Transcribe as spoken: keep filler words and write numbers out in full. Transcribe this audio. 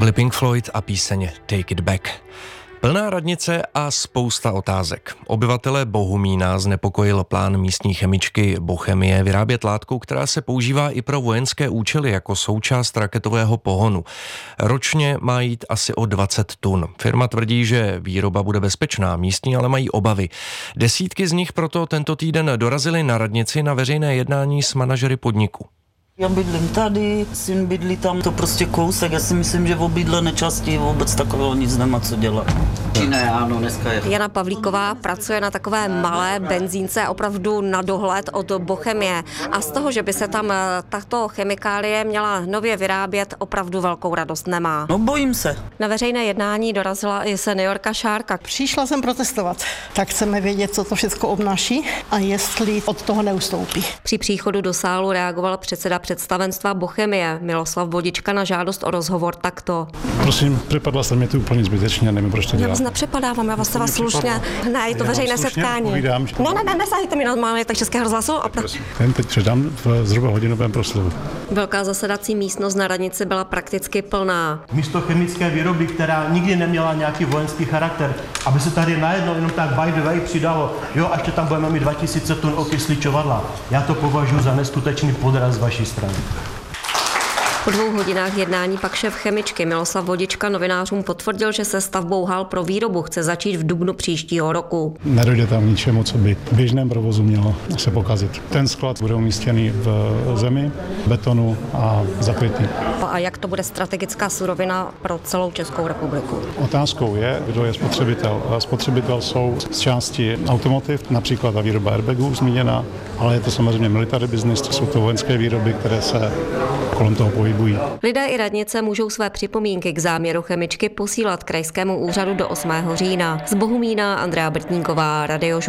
byli Pink Floyd a píseň Take It Back. Plná radnice a spousta otázek. Obyvatele Bohumína znepokojil plán místní chemičky Bochemie vyrábět látku, která se používá i pro vojenské účely jako součást raketového pohonu. Ročně má jít asi o dvacet tun. Firma tvrdí, že výroba bude bezpečná, místní ale mají obavy. Desítky z nich proto tento týden dorazili na radnici na veřejné jednání s manažery podniku. Já bydlím tady, syn bydlí tam, to prostě kousek. Já si myslím, že v obydlené části vůbec takového nic nemá co dělat. Či ne, ano, dneska je. Jana Pavlíková pracuje na takové malé benzínce opravdu na dohled od Bochemie. A z toho, že by se tam tato chemikálie měla nově vyrábět, opravdu velkou radost nemá. No bojím se. Na veřejné jednání dorazila i seniorka Šárka. Přišla jsem protestovat. Tak chceme vědět, co to všechno obnáší a jestli od toho neustoupí. Při příchodu do sálu reagoval předseda představenstva Bochemie Miloslav Vodička na žádost o rozhovor takto. Prosím, připadla se mi to úplně zbytečně, nevím, proč to dělá. Já vás nepřepadávám, já vás se vás slušně, ne, je to Já veřejné setkání. Povídám, že... Ne, ne, ne, nesahejte mi normálně, tak Českého rozhlasu. Ten teď předám v zhruba hodinovém proslovu. Velká zasedací místnost na radnici byla prakticky plná. Místo chemické výroby, která nikdy neměla nějaký vojenský charakter, aby se tady najednou jenom tak by the way přidalo, jo, až tam budeme mít dva tisíce tun okysličovadla. Já to považuji za neskutečný podraz z vaší strany. Po dvou hodinách jednání pak šéf chemičky Miloslav Vodička novinářům potvrdil, že se stavbou hal pro výrobu chce začít v dubnu příštího roku. Nedojde tam ničemu, co by v běžném provozu mělo se pokazit. Ten sklad bude umístěný v zemi, betonu a zakrytý. A jak to bude strategická surovina pro celou Českou republiku? Otázkou je, kdo je spotřebitel. Spotřebitel jsou z části automotiv, například ta výroba airbagů zmíněna, ale je to samozřejmě military business, to jsou to vojenské výroby, které se kolem toho pohybují. Lidé i radnice můžou své připomínky k záměru chemičky posílat krajskému úřadu do osmého října. Z Bohumína Andrea Brtníková, Radio